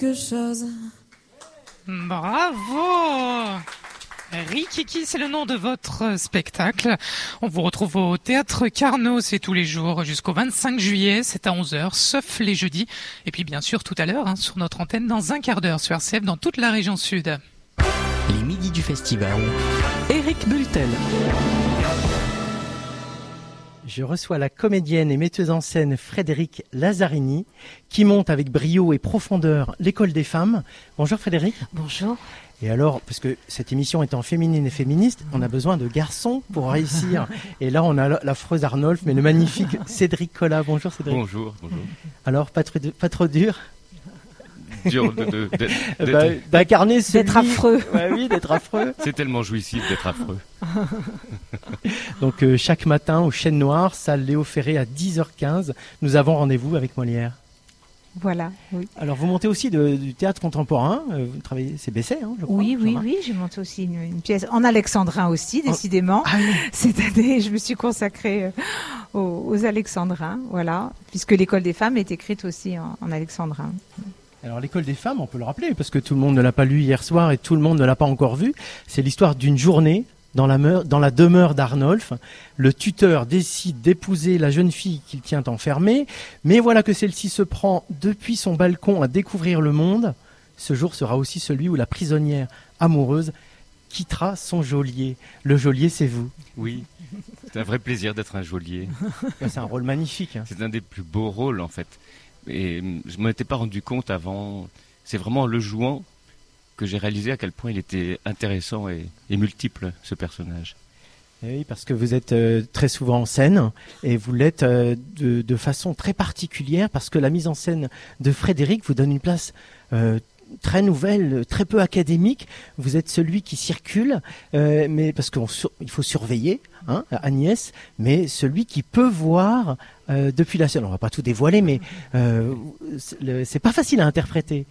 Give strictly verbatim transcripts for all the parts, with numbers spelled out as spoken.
quelque chose. Bravo! Rikiki, c'est le nom de votre spectacle. On vous retrouve au Théâtre Carnot, c'est tous les jours jusqu'au vingt-cinq juillet, c'est à onze heures, sauf les jeudis. Et puis bien sûr tout à l'heure, hein, sur notre antenne, dans un quart d'heure sur R C F, dans toute la région sud. Les midis du festival. Éric Bultel. Je reçois la comédienne et metteuse en scène Frédéric Lazzarini, qui monte avec brio et profondeur l'École des femmes. Bonjour Frédéric. Bonjour. Et alors, parce que cette émission étant féminine et féministe, on a besoin de garçons pour réussir. Et là, on a l'affreuse Arnolphe, mais le magnifique Cédric Collat. Bonjour Cédric. Bonjour, bonjour. Alors, pas trop, pas trop dur Dur de, de, de, de, bah, d'incarner celui... D'être affreux. Ouais, oui, d'être affreux. C'est tellement jouissif d'être affreux. Donc, euh, chaque matin, au Chêne Noir, salle Léo Ferré à dix heures quinze, nous avons rendez-vous avec Molière. Voilà, oui. Alors, vous montez aussi de, du théâtre contemporain. Euh, vous travaillez, c'est Besset, hein, je crois. Oui, oui, oui. J'ai monté aussi une, une pièce en alexandrin aussi, décidément. Ah, oui. Cette année, je me suis consacrée euh, aux, aux alexandrins, voilà, puisque l'école des femmes est écrite aussi en, en alexandrin. Alors, l'école des femmes, on peut le rappeler, parce que tout le monde ne l'a pas lu hier soir et tout le monde ne l'a pas encore vu. C'est l'histoire d'une journée dans la, meur, dans la demeure d'Arnolphe. Le tuteur décide d'épouser la jeune fille qu'il tient enfermée, mais voilà que celle-ci se prend depuis son balcon à découvrir le monde. Ce jour sera aussi celui où la prisonnière amoureuse quittera son geôlier. Le geôlier, c'est vous. Oui, c'est un vrai plaisir d'être un geôlier. C'est un rôle magnifique. Hein. C'est un des plus beaux rôles, en fait. Et je ne m'en étais pas rendu compte avant. C'est vraiment en le jouant que j'ai réalisé à quel point il était intéressant et, et multiple, ce personnage. Et oui, parce que vous êtes euh, très souvent en scène, et vous l'êtes euh, de, de façon très particulière, parce que la mise en scène de Frédéric vous donne une place euh, très nouvelle, très peu académique. Vous êtes celui qui circule, euh, mais parce qu'il sur, faut surveiller, hein, Agnès, mais celui qui peut voir euh, depuis la scène. On va pas tout dévoiler, mais euh, c'est pas facile à interpréter.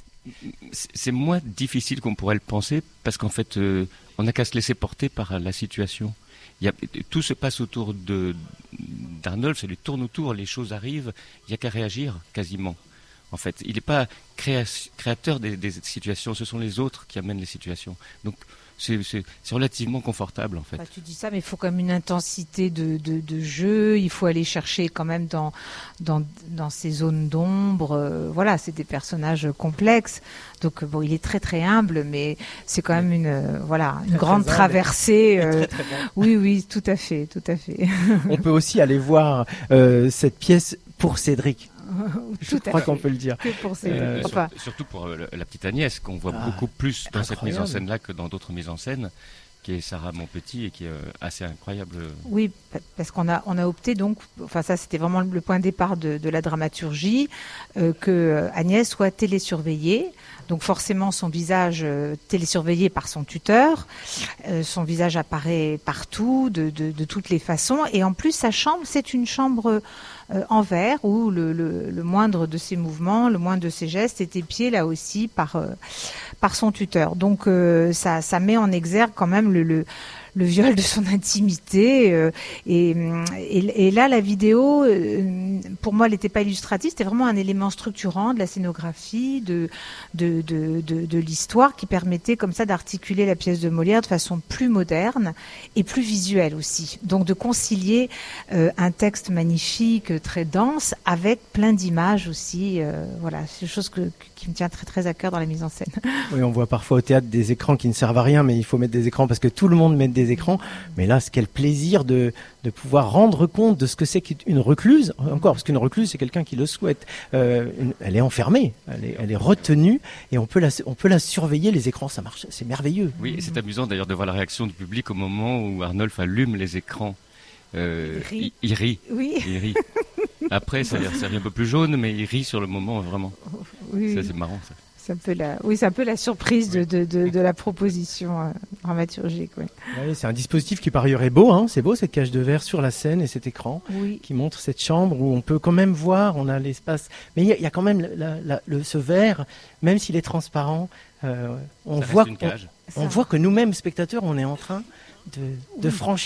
C'est moins difficile qu'on pourrait le penser, parce qu'en fait, euh, on n'a qu'à se laisser porter par la situation. Il y a, tout se passe autour de d'Arnolphe, ça lui tourne autour, les choses arrivent, il n'y a qu'à réagir quasiment. En fait, il n'est pas créa, créateur des, des situations, ce sont les autres qui amènent les situations. Donc, c'est, c'est, c'est relativement confortable, en fait. Bah, tu dis ça, mais il faut quand même une intensité de, de, de jeu. Il faut aller chercher quand même dans, dans, dans ces zones d'ombre. Euh, voilà, c'est des personnages complexes. Donc, bon, il est très, très humble, mais c'est quand même une, euh, voilà, une très, grande très traversée. Euh, très, très bon. Oui, oui, tout à fait, tout à fait. On peut aussi aller voir euh, cette pièce pour Cédric. Je Tout crois à qu'on fait. peut le dire. Que pour ces... Euh, Sur- enfin, surtout pour euh, la petite Agnès, qu'on voit Ah, beaucoup plus dans cette mise en incroyable. scène-là que dans d'autres mises en scène, qui est Sarah Monpetit et qui est euh, assez incroyable. oui, pa- parce qu'on a, on a opté donc, enfin ça c'était vraiment le point de départ de, de la dramaturgie, euh, que euh, Agnès soit télésurveillée. Donc forcément son visage euh, télésurveillé par son tuteur, euh, son visage apparaît partout, de, de, de toutes les façons, et en plus sa chambre c'est une chambre euh, en verre où le, le, le moindre de ses mouvements, le moindre de ses gestes est épié là aussi par euh, par son tuteur. Donc euh, ça, ça met en exergue quand même le, le le viol de son intimité euh, et, et, et là la vidéo euh, pour moi elle n'était pas illustrative, c'était vraiment un élément structurant de la scénographie, de de, de, de, de l'histoire qui permettait comme ça d'articuler la pièce de Molière de façon plus moderne et plus visuelle aussi, donc de concilier euh, un texte magnifique très dense avec plein d'images aussi, euh, voilà, c'est une chose que, qui me tient très très à cœur dans la mise en scène. Oui, on voit parfois au théâtre des écrans qui ne servent à rien, mais il faut mettre des écrans parce que tout le monde met des écrans. Mais là, c'est quel plaisir de, de pouvoir rendre compte de ce que c'est qu'une recluse. Encore, parce qu'une recluse, c'est quelqu'un qui le souhaite. Euh, une, elle est enfermée, elle est, elle est retenue, et on peut la, on peut la surveiller. Les écrans, ça marche, c'est merveilleux. Oui, et c'est amusant d'ailleurs de voir la réaction du public au moment où Arnolphe allume les écrans. Euh, Il rit. Il, il rit. Oui. Il rit. Après, ça a l'air un peu plus jaune, mais il rit sur le moment, vraiment. Oui, Ça, oui. c'est marrant, ça. C'est un peu la, oui, c'est un peu la surprise de, de, de, de la proposition euh, dramaturgique. Oui. Oui, c'est un dispositif qui par ailleurs est beau, hein, c'est beau cette cage de verre sur la scène et cet écran Oui. qui montre cette chambre où on peut quand même voir, on a l'espace. Mais il y, a- il y a quand même la, la, le, ce verre, même s'il est transparent, euh, on Ça voit, reste une on, cage. on Ça. voit que nous-mêmes spectateurs, on est en train de, de Oui. franchir un,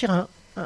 un,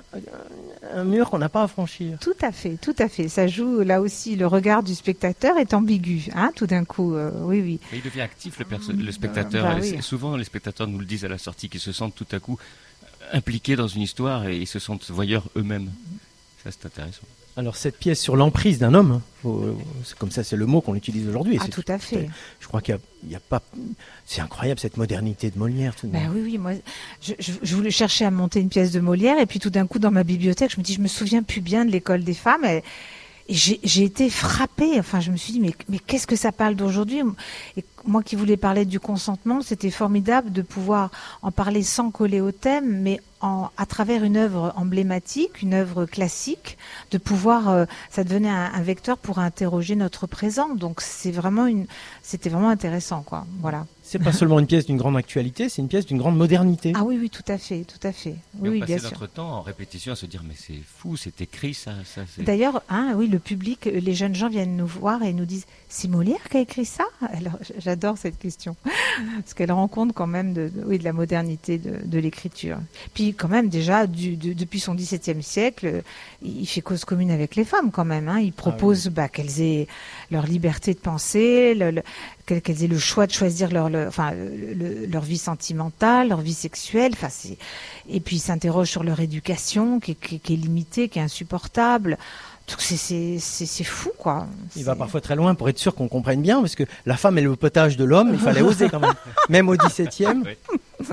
un mur qu'on n'a pas à franchir. Tout à fait, tout à fait. Ça joue là aussi, le regard du spectateur est ambigu, hein, tout d'un coup, euh, oui, oui. Mais il devient actif le, perso- le spectateur. Bah, oui. Souvent, les spectateurs nous le disent à la sortie, qu'ils se sentent tout à coup impliqués dans une histoire et ils se sentent voyeurs eux-mêmes. Ça, c'est intéressant. Alors cette pièce sur l'emprise d'un homme, faut, c'est comme ça, c'est le mot qu'on utilise aujourd'hui. Ah, c'est tout à fait. Je crois qu'il y a, il y a pas, c'est incroyable cette modernité de Molière tout de même. Ben oui, oui, moi, je, je, je voulais chercher à monter une pièce de Molière et puis tout d'un coup dans ma bibliothèque, je me dis, je me souviens plus bien de l'école des femmes. Et, Et j'ai, j'ai été frappée. Enfin, je me suis dit, mais, mais qu'est-ce que ça parle d'aujourd'hui ? Et moi qui voulais parler du consentement, c'était formidable de pouvoir en parler sans coller au thème, mais en, à travers une œuvre emblématique, une œuvre classique, de pouvoir, euh, ça devenait un, un vecteur pour interroger notre présent. Donc, c'est vraiment une, c'était vraiment intéressant, quoi. Voilà. C'est pas seulement une pièce d'une grande actualité, c'est une pièce d'une grande modernité. Ah oui, oui, tout à fait, tout à fait. Oui, Et oui, on bien passait sûr. notre temps en répétition à se dire mais c'est fou, c'est écrit ça, ça. C'est... D'ailleurs, hein, oui, le public, les jeunes gens viennent nous voir et nous disent c'est Molière qui a écrit ça. Alors, j'adore cette question parce qu'elle rend compte quand même de, de, oui, de la modernité de, de l'écriture. Puis quand même déjà du, de, depuis son dix-septième siècle, il fait cause commune avec les femmes quand même. Hein. Il propose ah, oui. bah, qu'elles aient leur liberté de penser, le, le, qu'elles aient le choix de choisir leur, leur, enfin, le, le, leur vie sentimentale, leur vie sexuelle. Enfin, c'est... Et puis il s'interroge sur leur éducation qui, qui, qui est limitée, qui est insupportable. Donc c'est, c'est, c'est, c'est fou, quoi. Il c'est... va parfois très loin pour être sûr qu'on comprenne bien, parce que la femme est le potage de l'homme, il fallait oser quand même. Même au dix-septième. Oui.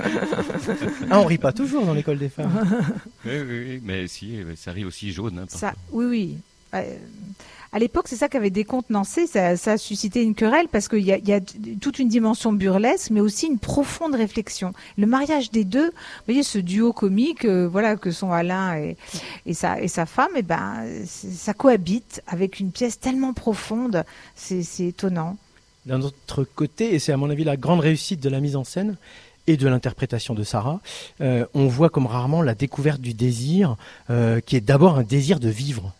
Ah, on rit pas toujours dans l'école des femmes. Oui, oui, oui, mais si, ça rit aussi jaune. Hein, ça, oui, oui. Euh, à l'époque, c'est ça qui avait décontenancé, ça, ça a suscité une querelle parce qu'il y a, y a toute une dimension burlesque, mais aussi une profonde réflexion. Le mariage des deux, vous voyez, ce duo comique, euh, voilà, que sont Alain et, et, sa, et sa femme, et ben, ça cohabite avec une pièce tellement profonde, c'est, c'est étonnant. D'un autre côté, et c'est à mon avis la grande réussite de la mise en scène et de l'interprétation de Sarah, euh, on voit comme rarement la découverte du désir, euh, qui est d'abord un désir de vivre.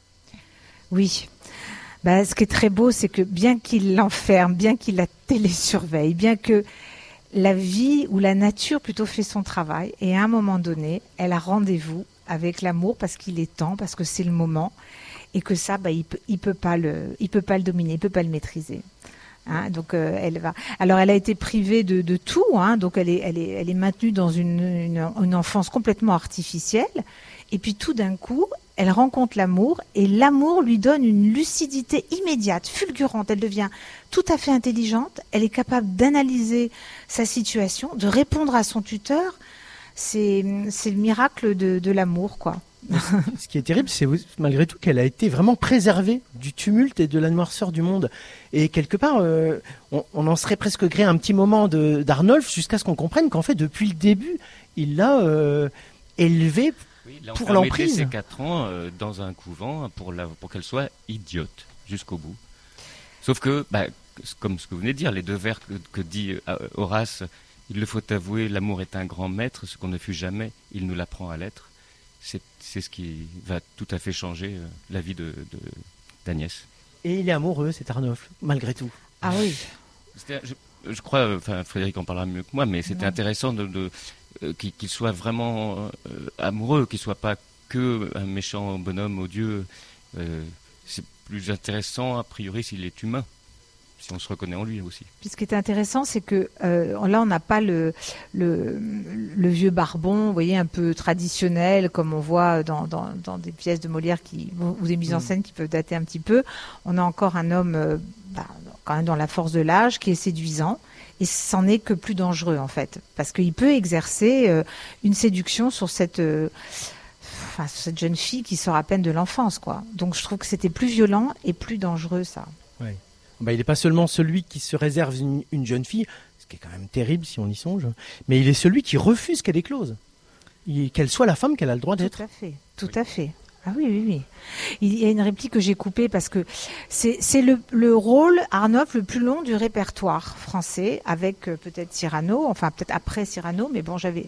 Oui. Bah, ce qui est très beau, c'est que bien qu'il l'enferme, bien qu'il la télésurveille, bien que la vie ou la nature plutôt fait son travail, et à un moment donné, elle a rendez-vous avec l'amour parce qu'il est temps, parce que c'est le moment, et que ça, bah, il peut, il peut pas le, il peut pas le dominer, il peut pas le maîtriser. Hein, donc euh, elle va. Alors elle a été privée de, de tout, hein, donc elle est, elle est, elle est maintenue dans une, une, une enfance complètement artificielle. Et puis tout d'un coup, elle rencontre l'amour et l'amour lui donne une lucidité immédiate, fulgurante. Elle devient tout à fait intelligente. Elle est capable d'analyser sa situation, de répondre à son tuteur. C'est, c'est le miracle de, de l'amour, quoi. Ce qui est terrible, c'est malgré tout qu'elle a été vraiment préservée du tumulte et de la noirceur du monde. Et quelque part, euh, on, on en serait presque gré un petit moment de, d'Arnolphe jusqu'à ce qu'on comprenne qu'en fait, depuis le début, il l'a euh, élevée oui, pour l'emprise. Ses quatre ans euh, dans un couvent pour, la, pour qu'elle soit idiote jusqu'au bout. Sauf que, bah, comme ce que vous venez de dire, les deux vers que, que dit euh, Horace, il le faut avouer, l'amour est un grand maître, ce qu'on ne fut jamais, il nous l'apprend à l'être. C'est, c'est ce qui va tout à fait changer euh, la vie de, de, d'Agnès. Et il est amoureux, cet Arnolphe, malgré tout. Ah oui. C'était, je, je crois, enfin Frédéric en parlera mieux que moi, mais c'était non. intéressant de, de, euh, qu'il, qu'il soit vraiment euh, amoureux, qu'il ne soit pas que un méchant bonhomme odieux. Euh, c'est plus intéressant, a priori, s'il est humain. Si on se reconnaît en lui aussi. Puis ce qui est intéressant, c'est que euh, là, on n'a pas le, le, le vieux barbon, vous voyez, un peu traditionnel, comme on voit dans, dans, dans des pièces de Molière qui, ou des mises en scène qui peuvent dater un petit peu. On a encore un homme, euh, bah, quand même dans la force de l'âge, qui est séduisant. Et c'en est que plus dangereux, en fait. Parce qu'il peut exercer euh, une séduction sur cette... Euh, enfin, sur cette jeune fille qui sort à peine de l'enfance, quoi. Donc je trouve que c'était plus violent et plus dangereux, ça. Oui. Ben, il n'est pas seulement celui qui se réserve une, une jeune fille, ce qui est quand même terrible si on y songe, mais il est celui qui refuse qu'elle éclose. Il, qu'elle soit la femme qu'elle a le droit d'être. Tout à fait, tout oui. à fait. Ah oui, oui, oui. Il y a une réplique que j'ai coupée parce que c'est, c'est le, le rôle, Arnolphe, le plus long du répertoire français, avec euh, peut-être Cyrano, enfin peut-être après Cyrano, mais bon, j'avais...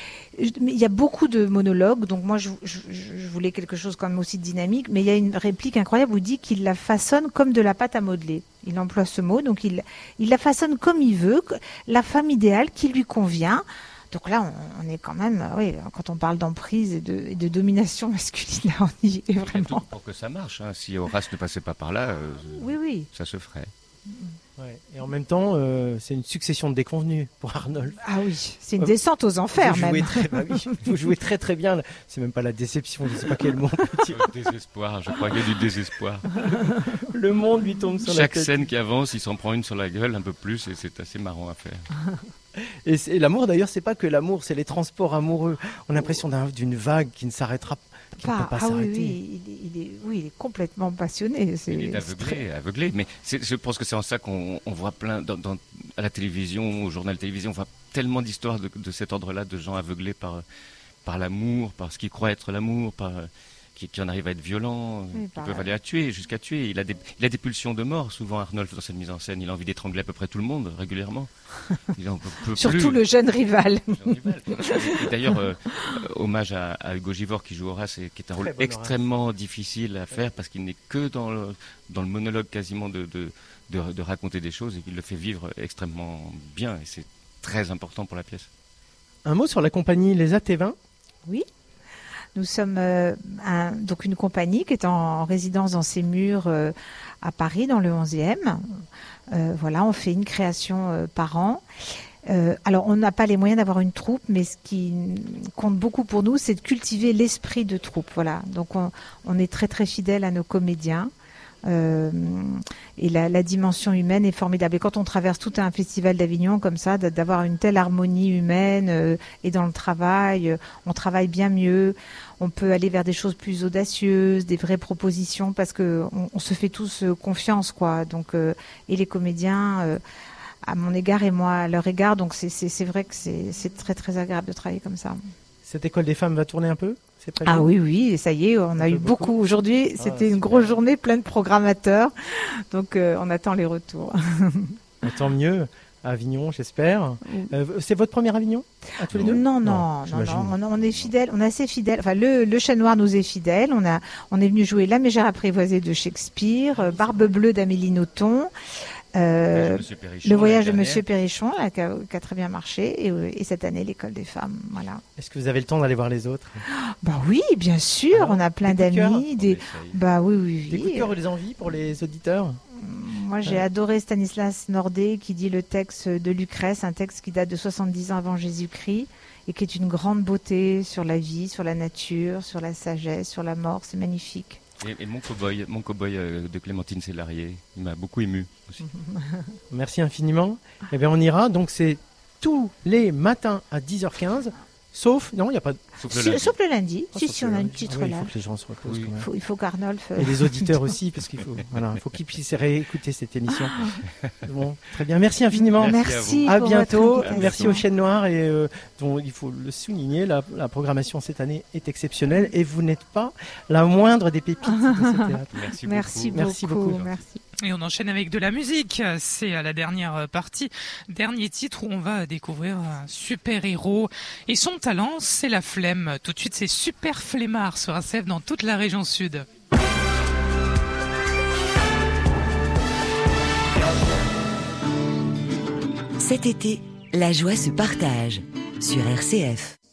Il y a beaucoup de monologues, donc moi je, je, je voulais quelque chose quand même aussi de dynamique, mais il y a une réplique incroyable où il dit qu'il la façonne comme de la pâte à modeler. Il emploie ce mot, donc il, il la façonne comme il veut, la femme idéale qui lui convient. Donc là, on, on est quand même, euh, oui, quand on parle d'emprise et de, et de domination masculine, là, on y est vraiment. Pour que ça marche, hein. Si Horace ne passait pas par là, euh, Oui, oui. ça se ferait. Ouais. Et en même temps, euh, c'est une succession de déconvenues pour Arnolphe. Ah oui, c'est une Euh, descente aux enfers vous même. jouez très, bah oui, vous jouez très très bien. C'est même pas la déception, je sais pas quel mot. Le désespoir, je crois qu'il y a du désespoir. Le monde lui tombe sur la Chaque tête. scène qui avance, il s'en prend une sur la gueule un peu plus et c'est assez marrant à faire. Et, c'est- et l'amour d'ailleurs, c'est pas que l'amour, c'est les transports amoureux. On a l'impression d'un- d'une vague qui ne s'arrêtera qui ne Pas- peut pas ah oui, s'arrêter. oui, il est, il est- oui, il est complètement passionné. C'est, Il est c'est très- aveuglé, aveuglé. Mais c'est- je pense que c'est en ça qu'on on voit plein, dans, dans- à la télévision, au journal télévision, on voit tellement d'histoires de, de cet ordre-là, de gens aveuglés par, par l'amour, par ce qu'ils croient être l'amour, par, qui, qui en arrivent à être violents, Oui, qui par- peuvent aller à tuer, jusqu'à tuer. Il a, des, il a des pulsions de mort, souvent Arnolphe, dans cette mise en scène. Il a envie d'étrangler à peu près tout le monde, régulièrement. Il en peut, peut Surtout plus. le jeune rival. Et d'ailleurs, euh, euh, hommage à, à Hugo Givor qui joue Horace, et qui est un rôle Très bon extrêmement difficile à faire parce qu'il n'est que dans le, dans le monologue quasiment de, de, de, de raconter des choses et qu'il le fait vivre extrêmement bien. Et c'est très important pour la pièce. Un mot sur la compagnie Les A T vingt. Oui. Nous sommes euh, un- donc une compagnie qui est en, en résidence dans ses murs euh, à Paris, dans le onzième. Euh, voilà, on fait une création euh, par an. Euh, alors, on n'a pas les moyens d'avoir une troupe, mais ce qui compte beaucoup pour nous, c'est de cultiver l'esprit de troupe. Voilà, donc on, on est très très fidèle à nos comédiens. Euh, et la, la dimension humaine est formidable. Et quand on traverse tout un festival d'Avignon comme ça, d- d'avoir une telle harmonie humaine euh, et dans le travail, euh, on travaille bien mieux. On peut aller vers des choses plus audacieuses, des vraies propositions, parce que on, on se fait tous euh, confiance, quoi. Donc, euh, et les comédiens, euh, à mon égard et moi à leur égard. Donc, c'est, c'est, c'est vrai que c'est, c'est très très agréable de travailler comme ça. Cette école des femmes va tourner un peu, c'est prévu? Ah oui, oui, et ça y est, on Un a peu eu beaucoup. beaucoup. Aujourd'hui, Ah, c'était une super. grosse journée pleine de programmateurs. Donc, euh, on attend les retours. Mais tant mieux. À Avignon, j'espère. Euh, c'est votre premier Avignon à tous les deux? Non, non, non, j'imagine. non, on, on est fidèle, on est assez fidèle. Enfin, le, le Chat Noir nous est fidèle. On a, on est venu jouer La Mégère apprivoisée de Shakespeare, euh, Barbe Bleue d'Amélie Nothomb, euh, Monsieur Perrichon, Le Voyage de l'année Monsieur Perrichon, là, qui, a, qui a très bien marché, et, euh, et cette année l'École des femmes. Voilà. Est-ce que vous avez le temps d'aller voir les autres? Bah oui, bien sûr, Alors, on a plein des coups de cœur d'amis. Des... Bah oui, oui, Des oui. coups de cœur ou des envies pour les auditeurs? Moi, j'ai adoré Stanislas Nordet qui dit le texte de Lucrèce, un texte qui date de soixante-dix ans avant Jésus-Christ et qui est une grande beauté sur la vie, sur la nature, sur la sagesse, sur la mort. C'est magnifique. Et, et mon cow-boy, mon cow-boy euh, de Clémentine Célarié, il m'a beaucoup ému aussi. Merci infiniment. Eh bien, on ira. Donc, c'est tous les matins à dix heures quinze. Sauf, non, il n'y a pas de... Sauf le Si- lundi. Sauf le lundi, Oh, si, sauf si le on a une lundi. petite Ah oui, il faut relâche. que les gens se reposent Oui. quand Il même. faut, il faut qu'Arnolphe... euh, Et les auditeurs aussi, parce qu'il faut, voilà, il faut qu'ils puissent réécouter cette émission. Bon, très bien. Merci infiniment. Merci Merci. À pour bientôt. votre invitation. Merci aux Chaînes Noires et euh, dont il faut le souligner, la, la programmation cette année est exceptionnelle et vous n'êtes pas la moindre des pépites de ce théâtre. Merci, Merci beaucoup. Merci beaucoup. beaucoup. Merci. Et on enchaîne avec de la musique. C'est à la dernière partie, dernier titre où on va découvrir un super-héros. Et son talent, c'est la flemme. Tout de suite, c'est Super Flemmard sur A C F dans toute la région sud. Cet été, la joie se partage sur R C F.